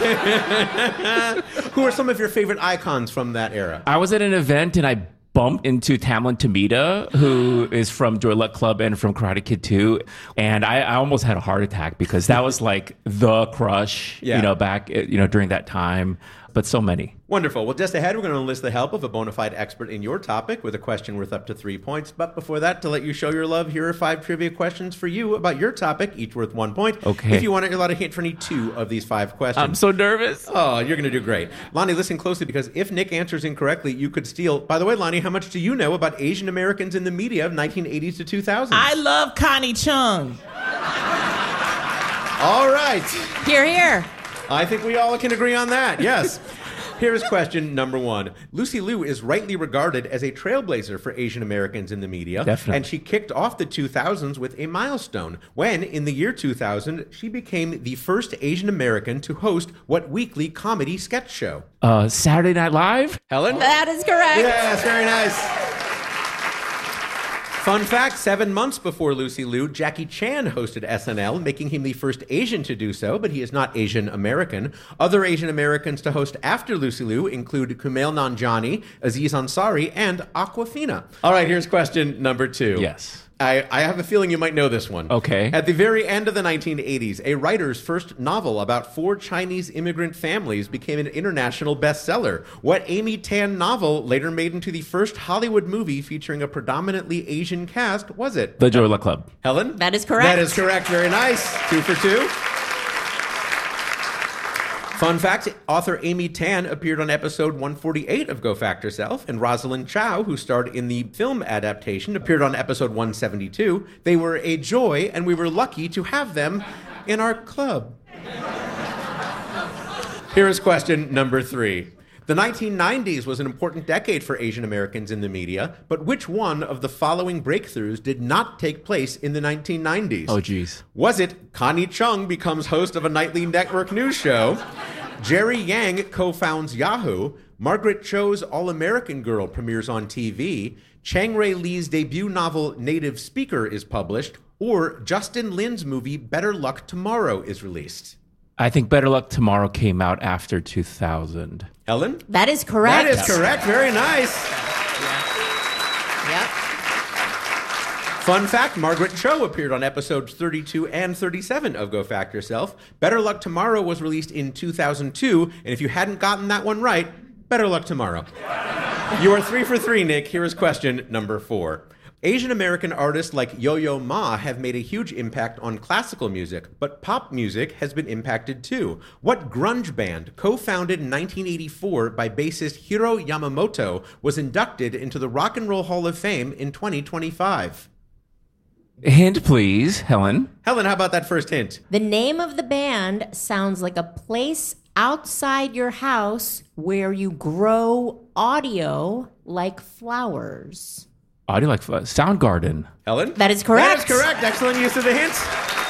Who are some of your favorite icons from that era? I was at an event and I bumped into Tamlin Tomita, who is from Joy Luck Club and from Karate Kid 2. And I almost had a heart attack because that was like the crush, back, during that time. But so many. Wonderful. Well, just ahead, we're going to enlist the help of a bona fide expert in your topic with a question worth up to 3 points. But before that, to let you show your love, here are 5 trivia questions for you about your topic, each worth 1 point. Okay. If you want it, you're allowed a hint for any 2 of these 5 questions. I'm so nervous. Oh, you're going to do great. Lonnie, listen closely, because if Nick answers incorrectly, you could steal. By the way, Lonnie, how much do you know about Asian Americans in the media of 1980s to 2000s? I love Connie Chung. All right. Hear, hear. I think we all can agree on that, yes. Here's question number 1. Lucy Liu is rightly regarded as a trailblazer for Asian Americans in the media. Definitely. And she kicked off the 2000s with a milestone when, in the year 2000, she became the first Asian American to host what weekly comedy sketch show? Saturday Night Live? Helen? That is correct. Yes, very nice. Fun fact, 7 months before Lucy Liu, Jackie Chan hosted SNL, making him the first Asian to do so, but he is not Asian American. Other Asian Americans to host after Lucy Liu include Kumail Nanjiani, Aziz Ansari, and Awkwafina. All right, here's question number 2. Yes. I have a feeling you might know this one. Okay. At the very end of the 1980s, a writer's first novel about 4 Chinese immigrant families became an international bestseller. What Amy Tan novel later made into the first Hollywood movie featuring a predominantly Asian cast was it? The Joy Luck Club. Helen? That is correct. That is correct. Very nice. 2 for 2. Fun fact, author Amy Tan appeared on episode 148 of Go Fact Yourself, and Rosalind Chow, who starred in the film adaptation, appeared on episode 172. They were a joy, and we were lucky to have them in our club. Here is question number 3. The 1990s was an important decade for Asian Americans in the media, but which one of the following breakthroughs did not take place in the 1990s? Oh, geez. Was it Connie Chung becomes host of a nightly network news show, Jerry Yang co-founds Yahoo, Margaret Cho's All-American Girl premieres on TV, Chang Rae Lee's debut novel Native Speaker is published, or Justin Lin's movie Better Luck Tomorrow is released? I think Better Luck Tomorrow came out after 2000. Helen? That is correct. That is correct. Very nice. Yep. Fun fact, Margaret Cho appeared on episodes 32 and 37 of Go Fact Yourself. Better Luck Tomorrow was released in 2002, and if you hadn't gotten that one right, better luck tomorrow. You are 3 for 3, Nick. Here is question number 4. Asian American artists like Yo-Yo Ma have made a huge impact on classical music, but pop music has been impacted too. What grunge band, co-founded in 1984 by bassist Hiro Yamamoto, was inducted into the Rock and Roll Hall of Fame in 2025? Hint, please, Helen. Helen, how about that first hint? The name of the band sounds like a place outside your house where you grow audio like flowers. Audio like Soundgarden. Helen? That is correct. That is correct. Excellent use of the hints.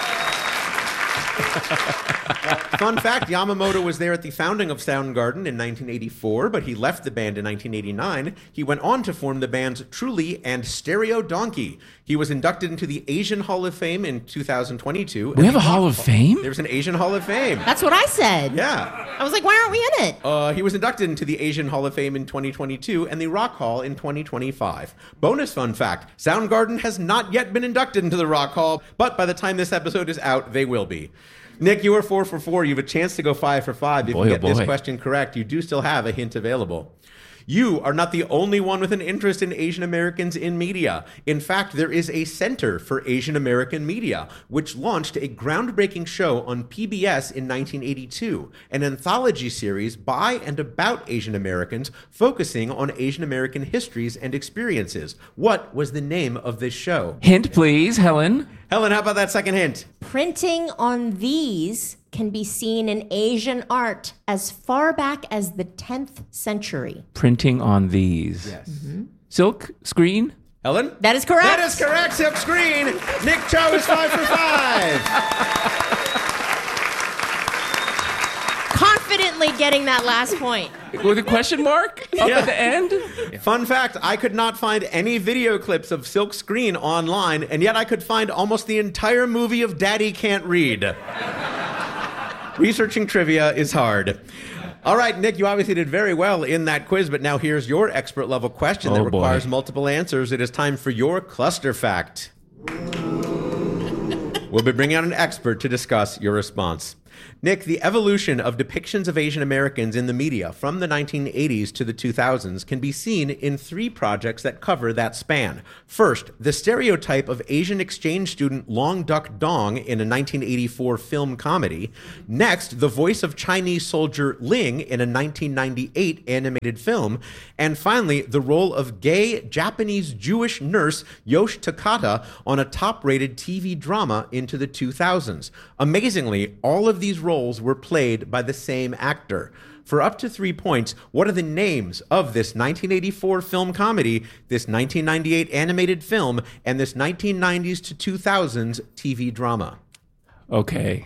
Fun fact, Yamamoto was there at the founding of Soundgarden in 1984, but he left the band in 1989. He went on to form the bands Truly and Stereo Donkey. He was inducted into the Asian Hall of Fame in 2022. We have a Hall of Fame? There's an Asian Hall of Fame. That's what I said. Yeah. I was like, why aren't we in it? He was inducted into the Asian Hall of Fame in 2022 and the Rock Hall in 2025. Bonus fun fact, Soundgarden has not yet been inducted into the Rock Hall, but by the time this episode is out, they will be. Nick, you are 4 for 4. You have a chance to go 5 for 5. If you get this question correct, you do still have a hint available. You are not the only one with an interest in Asian Americans in media. In fact, there is a Center for Asian American Media, which launched a groundbreaking show on PBS in 1982, an anthology series by and about Asian Americans focusing on Asian American histories and experiences. What was the name of this show? Hint, please, Helen. Helen, how about that second hint? Printing on these can be seen in Asian art as far back as the 10th century. Printing on these. Yes. Silk screen? Helen? That is correct. That is correct. Silk screen. Nick Cho is 5 for 5. Confidently getting that last point. With a question mark up at the end? Fun fact, I could not find any video clips of Silk Screen online, and yet I could find almost the entire movie of Daddy Can't Read. Researching trivia is hard. All right, Nick, you obviously did very well in that quiz, but now here's your expert level question that requires multiple answers. It is time for your cluster fact. We'll be bringing out an expert to discuss your response. Nick, the evolution of depictions of Asian Americans in the media from the 1980s to the 2000s can be seen in 3 projects that cover that span. First, the stereotype of Asian exchange student Long Duck Dong in a 1984 film comedy. Next, the voice of Chinese soldier Ling in a 1998 animated film. And finally, the role of gay Japanese Jewish nurse Yosh Takata on a top-rated TV drama into the 2000s. Amazingly, all of these roles were played by the same actor. For up to 3 points, what are the names of this 1984 film comedy, this 1998 animated film, and this 1990s to 2000s TV drama? Okay.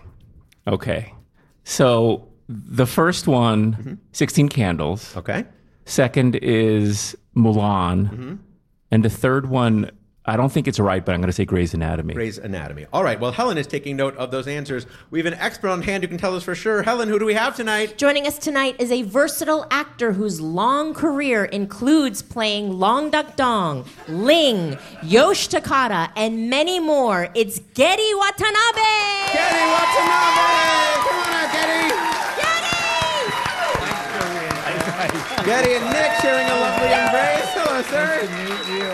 So the first one, 16 Candles. Okay. Second is Mulan. And the third one, I don't think it's right, but I'm going to say Grey's Anatomy. Grey's Anatomy. All right. Well, Helen is taking note of those answers. We have an expert on hand who can tell us for sure. Helen, who do we have tonight? Joining us tonight is a versatile actor whose long career includes playing Long Duck Dong, Ling, Yosh Takata, and many more. It's Getty Watanabe! Getty Watanabe! Come on out, Getty! Getty and Nick sharing a lovely embrace. Hello, sir. Nice to meet you.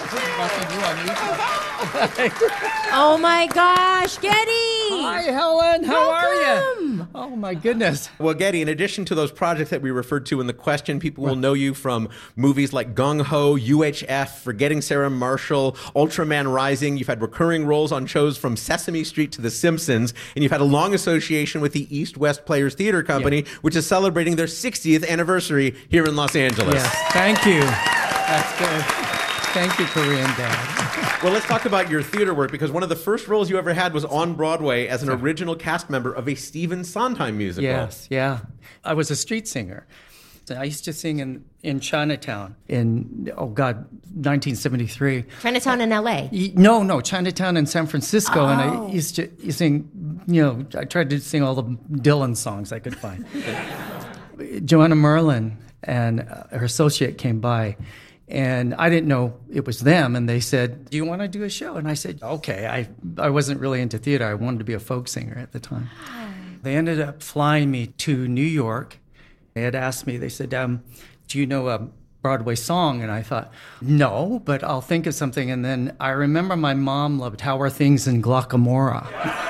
Oh my gosh, Getty! Hi, Helen. How are you? Welcome. Oh my goodness. Well, Getty, in addition to those projects that we referred to in the question, people will know you from movies like Gung Ho, UHF, Forgetting Sarah Marshall, Ultraman Rising. You've had recurring roles on shows from Sesame Street to The Simpsons, and you've had a long association with the East West Players Theater Company, which is celebrating their 60th anniversary here in Los Angeles. Yes, thank you. That's good. Thank you, Korean Dad. Well, let's talk about your theater work, because one of the first roles you ever had was on Broadway as an original cast member of a Stephen Sondheim musical. Yes, yeah. I was a street singer. I used to sing in Chinatown in, 1973. Chinatown in L.A.? No, Chinatown in San Francisco. Oh. And I used to sing, I tried to sing all the Dylan songs I could find. Joanna Merlin and her associate came by, and I didn't know it was them, and they said, do you want to do a show? And I said, okay. I wasn't really into theater. I wanted to be a folk singer at the time. They ended up flying me to New York. They had asked me, they said, do you know a Broadway song? And I thought, no, but I'll think of something. And then I remember my mom loved How Are Things in Glockamora.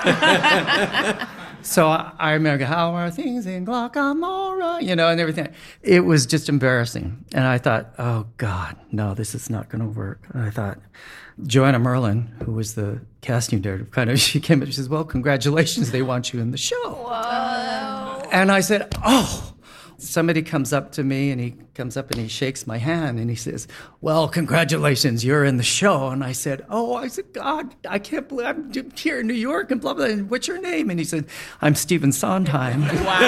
So I remember, how are things in Glockamora, and everything. It was just embarrassing. And I thought, oh, God, no, this is not going to work. And I thought, Joanna Merlin, who was the casting director, she came up and she says, well, congratulations, they want you in the show. Whoa. And I said, oh. Somebody comes up to me, and he comes up and he shakes my hand and he says, well, congratulations, you're in the show. And I said, God, I can't believe I'm here in New York and blah, blah, blah. What's your name? And he said, I'm Stephen Sondheim.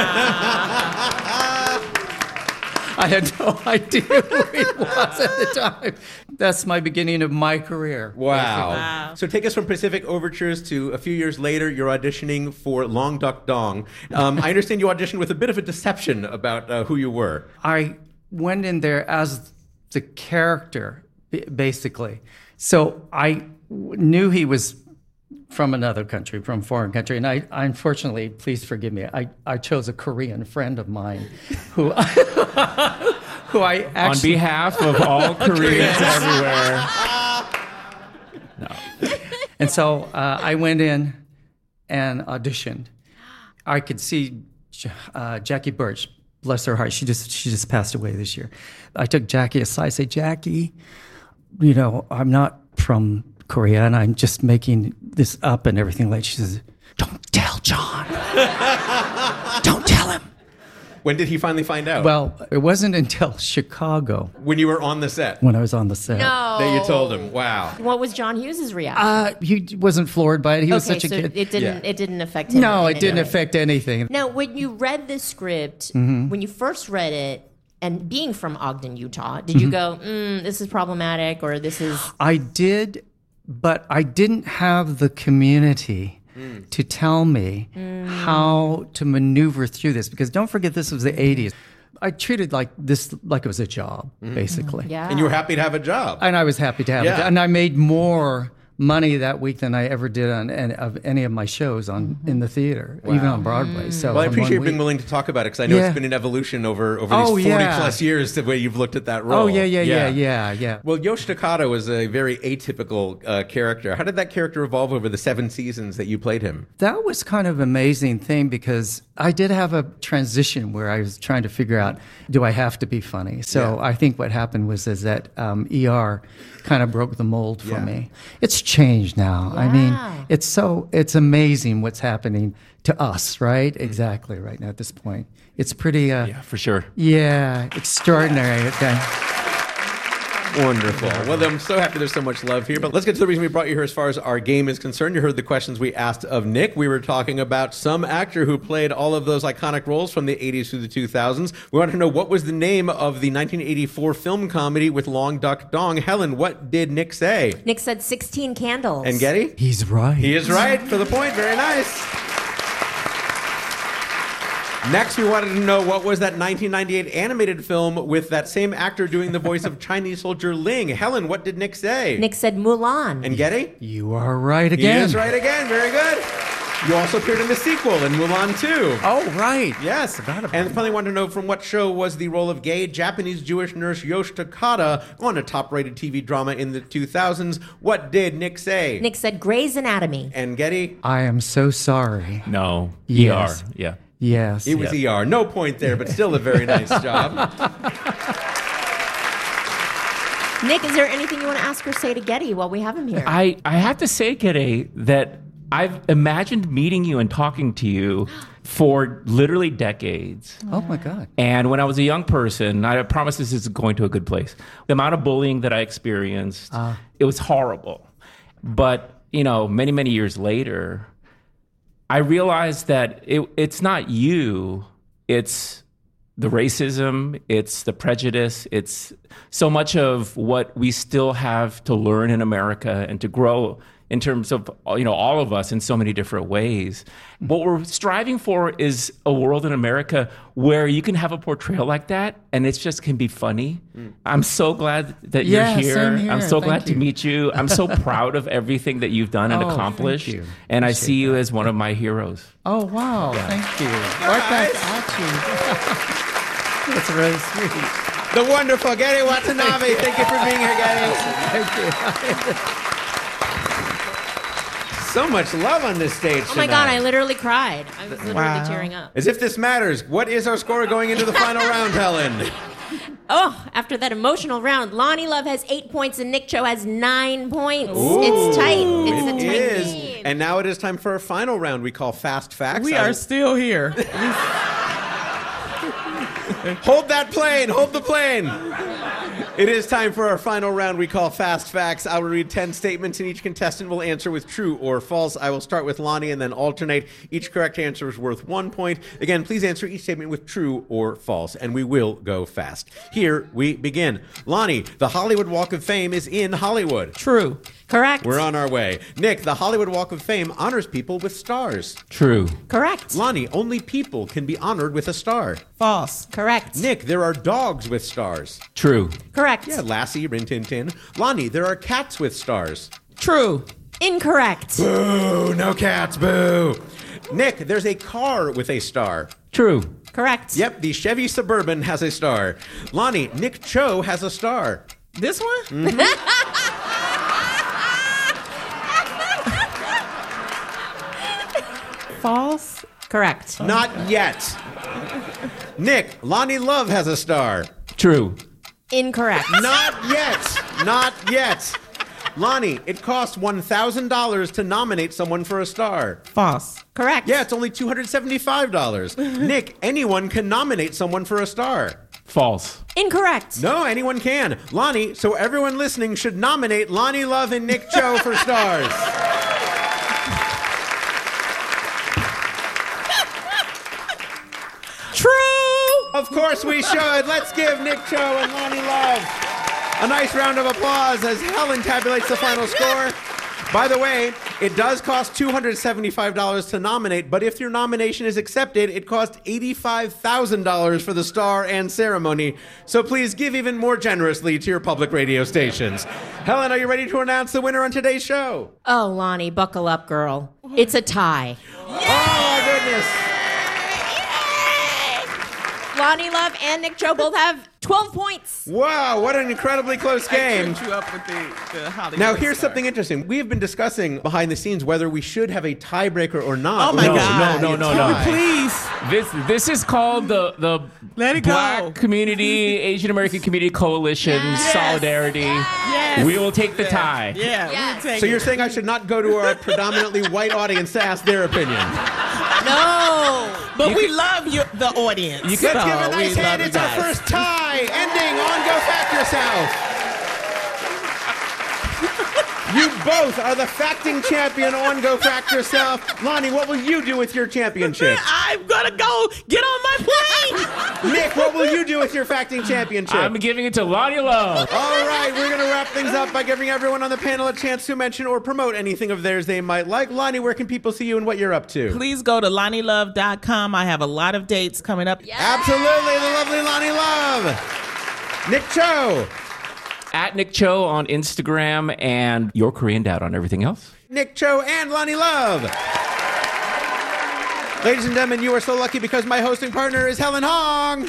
Wow. I had no idea who he was at the time. That's my beginning of my career. Wow. So take us from Pacific Overtures to a few years later, you're auditioning for Long Duck Dong. I understand you auditioned with a bit of a deception about who you were. I went in there as the character, basically. So I knew he was from another country, from a foreign country. And I unfortunately, please forgive me, I chose a Korean friend of mine who I actually... On behalf of all Koreans everywhere. No. And so I went in and auditioned. I could see Jackie Birch, bless her heart, she just passed away this year. I took Jackie aside, I said, Jackie, I'm not from Korea, and I'm just making this up and everything. Like, she says, don't tell John. Don't tell him. When did he finally find out? Well, it wasn't until Chicago. When you were on the set? When I was on the set. No. That you told him. Wow. What was John Hughes' reaction? He wasn't floored by it. He was such a so kid. It didn't affect him. No, in it didn't any way. affect anything. Now, when you read the script, Mhm. when you first read it, and being from Ogden, Utah, did you go, this is problematic, or this is... I did, but I didn't have the community to tell me how to maneuver through this, because don't forget, this was the 80s. I treated like it was a job, basically. Yeah. And you were happy to have a job. And I was happy to have it. And I made more money that week than I ever did on any of my shows in the theater, even on Broadway. So well, I in appreciate you one being week. willing to talk about it, because I know it's been an evolution over these 40 plus years, the way you've looked at that role. Oh, yeah. Well, Yosh Takata was a very atypical character. How did that character evolve over the 7 seasons that you played him? That was kind of an amazing thing, because I did have a transition where I was trying to figure out, do I have to be funny? So I think what happened was that ER kind of broke the mold for me. It's changed now. I mean, it's amazing what's happening to us, right? Exactly, right now at this point. It's pretty... yeah, for sure. Yeah, extraordinary. Okay. Wonderful. Well, I'm so happy there's so much love here. But let's get to the reason we brought you here as far as our game is concerned. You heard the questions we asked of Nick. We were talking about some actor who played all of those iconic roles from the 80s through the 2000s. We wanted to know, what was the name of the 1984 film comedy with Long Duck Dong? Helen, what did Nick say? Nick said 16 Candles. And Getty? He's right. He is right for the point. Very nice. Next, we wanted to know, what was that 1998 animated film with that same actor doing the voice of Chinese soldier Ling? Helen, what did Nick say? Nick said Mulan. And Getty? You are right again. He is right again. Very good. You also appeared in the sequel in Mulan 2. Oh, right. Yes. And finally wanted to know, from what show was the role of gay Japanese Jewish nurse Yosh Takata on a top-rated TV drama in the 2000s? What did Nick say? Nick said Grey's Anatomy. And Getty? I am so sorry. No. Yes. ER. Yeah. Yes. It was ER. No point there, but still a very nice job. Nick, is there anything you want to ask or say to Getty while we have him here? I have to say, Getty, that I've imagined meeting you and talking to you for literally decades. Oh, my God. And when I was a young person, I promise this is going to a good place. The amount of bullying that I experienced, it was horrible. But, many, many years later, I realized that it's not you, it's the racism, it's the prejudice, it's so much of what we still have to learn in America and to grow in terms of, all of us in so many different ways. What we're striving for is a world in America where you can have a portrayal like that and it just can be funny. I'm so glad that you're here. Same here. I'm so Thank glad to you. meet you. I'm so proud of everything that you've done and accomplished. Thank you. And I see you as one of my heroes. Oh, wow. Thank you. Right back at you. That's really sweet. The wonderful Getty Watanabe. Thank you for being here, Getty. Thank you. So much love on this stage Oh my tonight. God, I literally cried. I was literally tearing up. As if this matters. What is our score going into the final round, Helen? Oh, after that emotional round, Lonnie Love has 8 points and Nick Cho has 9 points. Ooh, it's tight. It's a tight is. game. And now it is time for our final round we call Fast Facts. We are still here. Hold that plane. Hold the plane. It is time for our final round we call Fast Facts. I will read 10 statements and each contestant will answer with true or false. I will start with Lonnie and then alternate. Each correct answer is worth 1 point. Again, please answer each statement with true or false, and we will go fast. Here we begin. Lonnie, the Hollywood Walk of Fame is in Hollywood. True. Correct. We're on our way. Nick, the Hollywood Walk of Fame honors people with stars. True. Correct. Lonnie, only people can be honored with a star. False. Correct. Nick, there are dogs with stars. True. Correct. Yeah, Lassie, Rin Tin Tin. Lonnie, there are cats with stars. True. Incorrect. Boo! No cats, boo! Nick, there's a car with a star. True. Correct. Yep, the Chevy Suburban has a star. Lonnie, Nick Cho has a star. This one? Mm-hmm. False. Correct. Not yet. Nick, Lonnie Love has a star. True. Incorrect. Not yet. Not yet. Lonnie, it costs $1,000 to nominate someone for a star. False. Correct. Yeah, it's only $275. Nick, anyone can nominate someone for a star. False. Incorrect. No, anyone can. Lonnie, so everyone listening should nominate Lonnie Love and Nick Cho for stars. True. Of course we should. Let's give Nick Cho and Lonnie Love a nice round of applause as Helen tabulates the final score. By the way, it does cost $275 to nominate, but if your nomination is accepted, it costs $85,000 for the star and ceremony. So please give even more generously to your public radio stations. Helen, are you ready to announce the winner on today's show? Oh, Lonnie, buckle up, girl. It's a tie. Oh, my goodness. Lonnie Love and Nick Cho both have 12 points. Wow, what an incredibly close game. I tripped you up with the Hollywood Now, here's star. something interesting. We have been discussing behind the scenes whether we should have a tiebreaker or not. Oh, my God. No. Please. This is called the Let it Black go. Community, Asian American Community Coalition, Solidarity. Yes. We will take the tie. Yeah. Yes. We'll take So it. you're saying I should not go to a predominantly white audience to ask their opinion? No. But we love the audience. Let's give a nice we hand. love It's you our guys. first tie, ending on Go Fact Yourself. You both are the facting champion on Go Fact Yourself. Lonnie, what will you do with your championship? I'm gonna go get on my plane. Nick, what will you do with your facting championship? I'm giving it to Lonnie Love. All right, we're going to wrap things up by giving everyone on the panel a chance to mention or promote anything of theirs they might like. Lonnie, where can people see you and what you're up to? Please go to LonnieLove.com. I have a lot of dates coming up. Absolutely, the lovely Lonnie Love. Nick Cho. At Nick Cho on Instagram and Your Korean Dad on everything else. Nick Cho and Lonnie Love. Ladies and gentlemen, you are so lucky because my hosting partner is Helen Hong.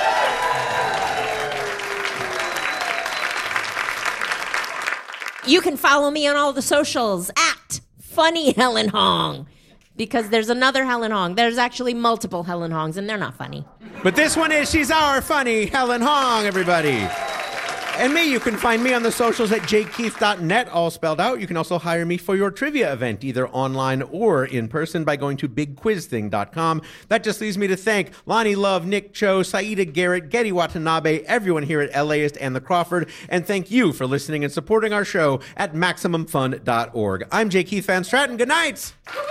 You can follow me on all the socials at Funny Helen Hong. Because there's another Helen Hong. There's actually multiple Helen Hongs, and they're not funny. But this one is, she's our funny Helen Hong, everybody. And me, you can find me on the socials at jkeith.net, all spelled out. You can also hire me for your trivia event, either online or in person, by going to bigquizthing.com. That just leaves me to thank Lonnie Love, Nick Cho, Saida Garrett, Getty Watanabe, everyone here at LAist and the Crawford, and thank you for listening and supporting our show at MaximumFun.org. I'm J. Keith Van Stratton. Good night.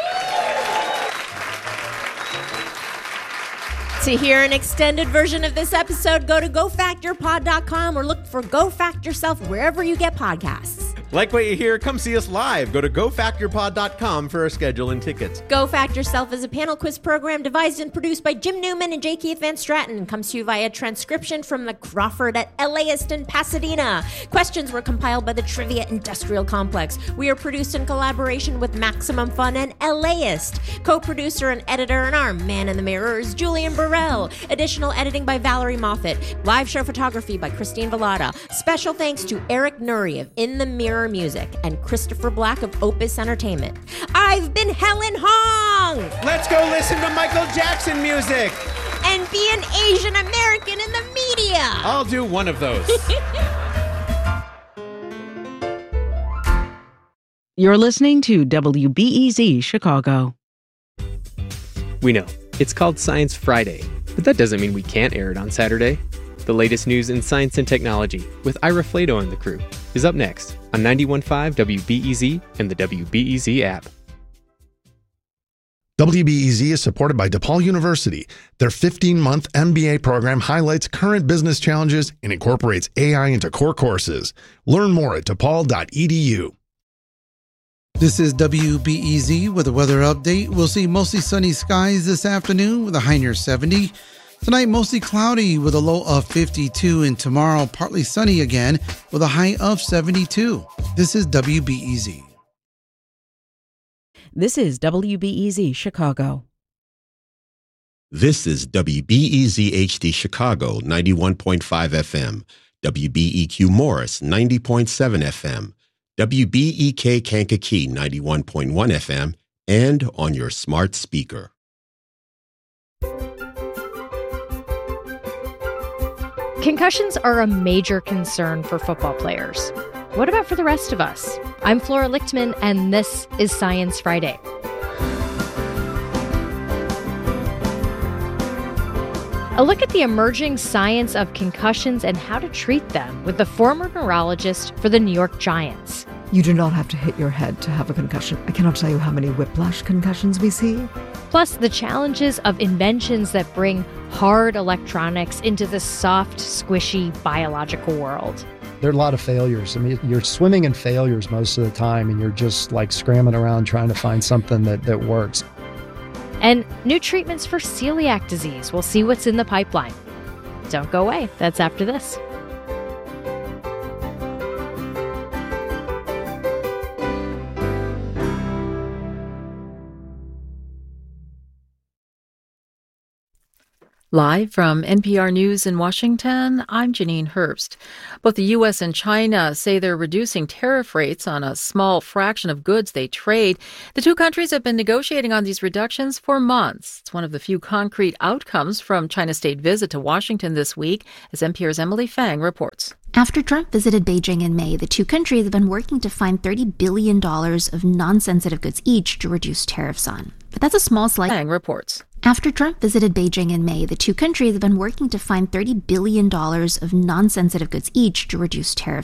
To hear an extended version of this episode, go to GoFactYourPod.com or look for Go Fact Yourself wherever you get podcasts. Like what you hear? Come see us live. Go to GoFactYourPod.com for our schedule and tickets. Go Fact Yourself is a panel quiz program devised and produced by Jim Newman and J. Keith Van Stratton and comes to you via transcription from the Crawford at LAist in Pasadena. Questions were compiled by the Trivia Industrial Complex. We are produced in collaboration with Maximum Fun and LAist. Co-producer and editor and our man in the mirror is Julian Burrell. Additional editing by Valerie Moffat. Live show photography by Christine Vallada. Special thanks to Eric Nuri of In the Mirror Music and Christopher Black of Opus Entertainment. I've been Helen Hong! Let's go listen to Michael Jackson music! And be an Asian American in the media! I'll do one of those. You're listening to WBEZ Chicago. We know, it's called Science Friday, but that doesn't mean we can't air it on Saturday. The latest news in science and technology with Ira Flato and the crew is up next on 91.5 WBEZ and the WBEZ app. WBEZ is supported by DePaul University. Their 15-month MBA program highlights current business challenges and incorporates AI into core courses. Learn more at depaul.edu. This is WBEZ with a weather update. We'll see mostly sunny skies this afternoon with a high near 70. Tonight, mostly cloudy with a low of 52, and tomorrow, partly sunny again with a high of 72. This is WBEZ. This is WBEZ Chicago. This is WBEZ HD Chicago, 91.5 FM, WBEQ Morris, 90.7 FM, WBEK Kankakee, 91.1 FM, and on your smart speaker. Concussions are a major concern for football players. what about for the rest of us? I'm Flora Lichtman, and this is Science Friday. A look at the emerging science of concussions and how to treat them with the former neurologist for the New York Giants. You do not have to hit your head to have a concussion. I cannot tell you how many whiplash concussions we see. Plus, the challenges of inventions that bring hard electronics into the soft, squishy biological world. There are a lot of failures. I mean, you're swimming in failures most of the time, and you're just like scrambling around trying to find something that works. And new treatments for celiac disease. We'll see what's in the pipeline. Don't go away. That's after this. Live from NPR News in Washington, I'm Janine Herbst. Both the U.S. and China say they're reducing tariff rates on a small fraction of goods they trade. The two countries have been negotiating on these reductions for months. It's one of the few concrete outcomes from China's state visit to Washington this week, as NPR's Emily Fang reports. After Trump visited Beijing in May, the two countries have been working to find $30 billion of non-sensitive goods each to reduce tariffs on. But that's a small slice. Fang reports. After Trump visited Beijing in May, the two countries have been working to find $30 billion of non-sensitive goods each to reduce tariffs